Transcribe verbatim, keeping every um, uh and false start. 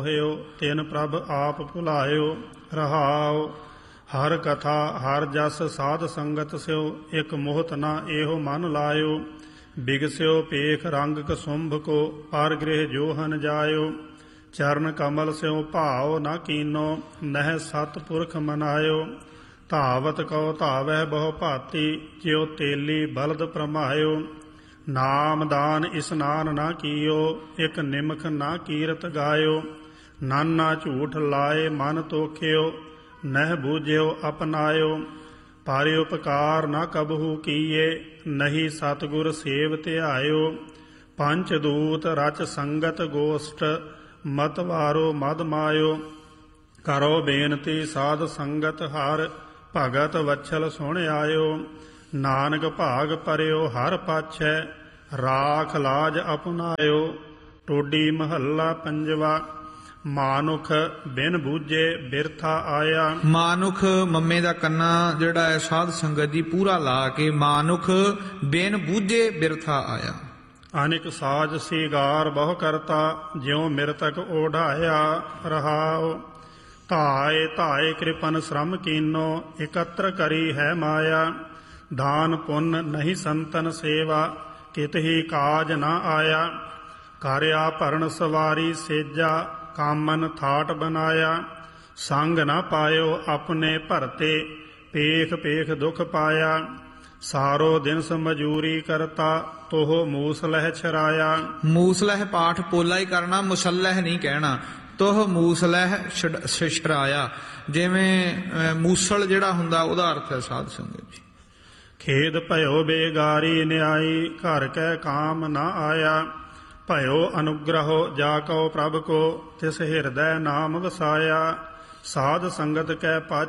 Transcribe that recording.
ਹੋਇਓ ਤਿਨ ਪ੍ਰਭ ਆਪ ਭੁਲਾਇਓ। ਰਹਾਉ ਹਰ ਕਥਾ ਹਰ ਜਸ ਸਾਧ ਸੰਗਤ ਸਿਓ, ਇਕ ਮੋਹਤ ਨਾ ਇਹੋ ਮਨ ਲਾਇਓ। ਬਿਗਸਿਓ ਪੇਖ ਰੰਗ ਕਸੁੰਭ ਕੋ, ਪਰ ਗ੍ਰਹਿ ਜੋਹਨ ਜਾਇਓ। ਚਰਨ ਕਮਲ ਸਿਓ ਭਾਉ ਨਾ ਕੀਨੋ, ਨਹਿ ਸਤ ਪੁਰਖ ਮਨਾਇਓ। ਧਾਵਤ ਕਉ ਧਾਵੈ ਬਹੁ ਭਾਤੀ, ਜਿਉ ਤੇਲੀ ਬਲਦ ਪ੍ਰਮਾਇਓ। ਨਾਮ ਦਾਨ ਇਸਨਾਨ ਨਾ ਕੀਓ, ਇਕ ਨਿਮਖ ਨਾ ਕੀਰਤ ਗਾਇਓ। ਨਾਨਾ ਝੂਠ ਲਾਏ ਮਨ ਤੋਖਿਓ, ਨਹਿ ਬੂਝਿਓ ਅਪਨਾਇਓ। ਪਾਰਿ ਉਪਕਾਰ ਨਾ ਕਬਹੂ ਕੀਏ, ਨਹੀਂ ਸਤਿਗੁਰ ਸੇਵ ਧਿਆਇਓ। ਪੰਚ ਦੂਤ ਰਚ ਸੰਗਤ ਗੋਸ਼ਟ, ਮਤ ਵਾਰੋ ਮਦ ਮਾਇਓ। ਕਰੋ ਬੇਨਤੀ ਸਾਧ ਸੰਗਤ ਹਰ, ਭਗਤ ਵਛਲ ਸੁਣ ਆਇਓ। ਨਾਨਕ ਭਾਗ ਪਰਿਓ ਹਰ ਪਾਛੈ, ਰਾਖ ਲਾਜ ਅਪਨਾਇਓ। ਟੋਡੀ ਮਹੱਲਾ ਪੰਜਵਾ। ਮਾਨੁਖ ਬਿਨ ਬੂਝੇ ਬਿਰਥਾ ਆਇਆ। ਮਾਨੁਖ ਮੰਮੇ ਦਾ ਕੰਨਾ ਜਿਹੜਾ ਹੈ ਸਾਧ ਸੰਗਤ ਦੀ ਪੂਰਾ ਲਾ ਕੇ, ਮਾਨੁਖ ਬਿਨ ਬੂਝੇ ਬਿਰਥਾ ਆਇਆ। ਅਨਿਕ ਸਾਜ ਸੀਗਾਰ ਬਹੁ ਕਰਤਾ, ਜਿਉ ਮਿਰਤਕ ਓਢਾਇਆ। ਰਹਾਉ ਧਾਏ ਧਾਏ ਕਿਰਪਨ ਸ਼ਰਮ ਕੀਨੋ, ਇਕੱਤਰ ਕਰੀ ਹੈ ਮਾਇਆ। ਦਾਨ ਪੁੰਨ ਨਹੀਂ ਸੰਤਨ ਸੇਵਾ, ਕਿਤ ਹੀ ਕਾਜ ਨਾ ਆਇਆ। ਕਾਰਿਆ ਭਰਨ ਸਵਾਰੀ ਸੇਜਾ, ਕਾਮਨ ਥਾਟ ਬਨਾਇਆ। ਸੰਗ ਨਾ ਪਾਇਓ ਆਪਣੇ ਭਰਤੇ, ਪੇਖ ਪੇਖ ਦੁਖ ਪਾਇਆ। ਸਾਰੋ ਦਿਨ ਸਮਜੂਰੀ ਕਰਤਾ, ਤੋਹ ਮੂਸਲਹਿ ਛਰਾਇਆ। ਮੂਸਲਹਿ ਪਾਠ ਪੋਲਾ ਹੀ ਕਰਨਾ, ਮੁਸਲਹਿ ਨਹੀਂ ਕਹਿਣਾ। ਤੋਹ ਮੂਸਲਹਿ ਛਰਾਇਆ, ਜਿਵੇਂ ਮੂਸਲ ਜਿਹੜਾ ਹੁੰਦਾ ਉਹਦਾ ਅਰਥ ਹੈ ਸਾਧ ਸੰਗਤ ਜੀ। ਖੇਦ ਭਇਓ ਬੇਗਾਰੀ ਨਿਆਈ, ਘਰ ਕੈ ਕਾਮ ਨਾ ਆਇਆ। ਭਇਓ ਅਨੁਗ੍ਰਹੋ ਜਾ ਕਉ ਪ੍ਰਭ ਕੋ, ਤਿਸ ਹਿਰਦੈ ਨਾਮ ਵਸਾਇਆ। ਸਾਧ ਸੰਗਤ ਕੈ ਪਾਛ